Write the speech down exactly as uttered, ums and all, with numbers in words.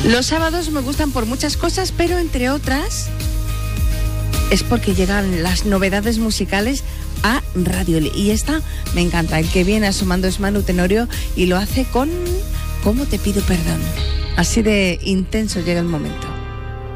Los sábados me gustan por muchas cosas, pero entre otras es porque llegan las novedades musicales a Radio L. Y esta me encanta. El que viene asomando es Manu Tenorio y lo hace con ¿Cómo te pido perdón? Así de intenso llega el momento.